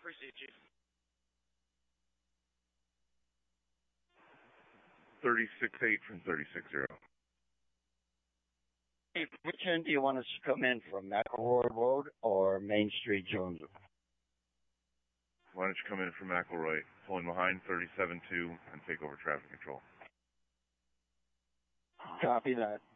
proceed, Chief. 36-8 from 36-0. Hey, which end do you want us to come in from, McElroy Road or Main Street, Jonesville? Why don't you come in from McElroy, pulling behind 37-2 and take over traffic control? Copy that.